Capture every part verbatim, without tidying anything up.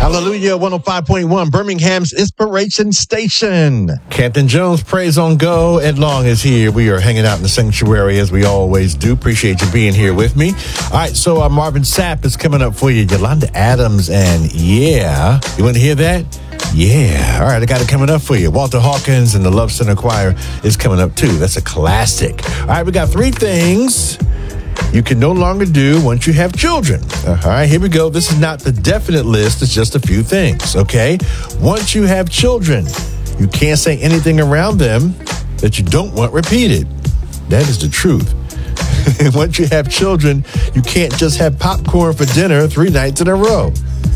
Hallelujah, one oh five point one, Birmingham's Inspiration Station. Captain Jones, Praise on Go. Ed Long is here. We are hanging out in the sanctuary as we always do. Appreciate you being here with me. All right, so uh, Marvin Sapp is coming up for you. Yolanda Adams and Yeah. You want to hear that? Yeah. All right, I got it coming up for you. Walter Hawkins and the Love Center Choir is coming up too. That's a classic. All right, we got three things you can no longer do once you have children. All right, here we go. This is not the definite list. It's just a few things, okay? Once you have children, you can't say anything around them that you don't want repeated. That is the truth. Once you have children, you can't just have popcorn for dinner three nights in a row.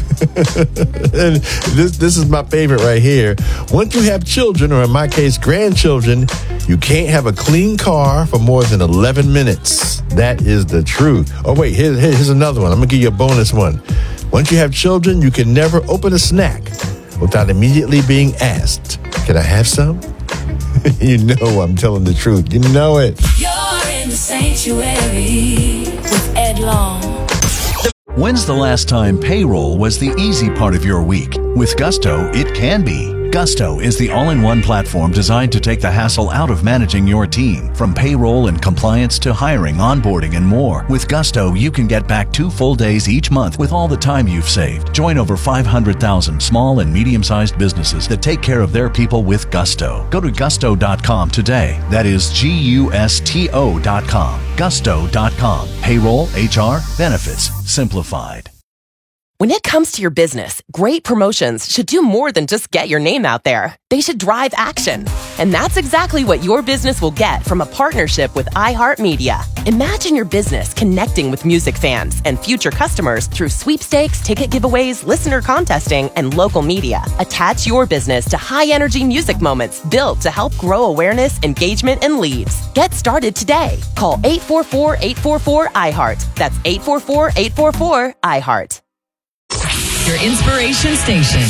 And this this is my favorite right here. Once you have children, or in my case, grandchildren, you can't have a clean car for more than eleven minutes. That is the truth. Oh, wait, here, here's another one. I'm going to give you a bonus one. Once you have children, you can never open a snack without immediately being asked, can I have some? You know I'm telling the truth. You know it. You're in the sanctuary with Ed Long. When's the last time payroll was the easy part of your week? With Gusto, it can be. Gusto is the all-in-one platform designed to take the hassle out of managing your team. From payroll and compliance to hiring, onboarding, and more. With Gusto, you can get back two full days each month with all the time you've saved. Join over five hundred thousand small and medium-sized businesses that take care of their people with Gusto. Go to gusto dot com today. That is G U S T O dot com. gusto dot com. Payroll, H R, benefits, simplified. When it comes to your business, great promotions should do more than just get your name out there. They should drive action. And that's exactly what your business will get from a partnership with iHeartMedia. Imagine your business connecting with music fans and future customers through sweepstakes, ticket giveaways, listener contesting, and local media. Attach your business to high-energy music moments built to help grow awareness, engagement, and leads. Get started today. Call eight four four, eight four four, I heart. That's eight four four, eight four four, I heart. Your inspiration station.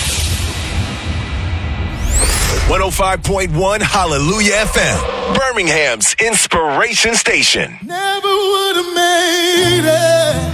one oh five point one Hallelujah F M, Birmingham's Inspiration Station. Never would have made it.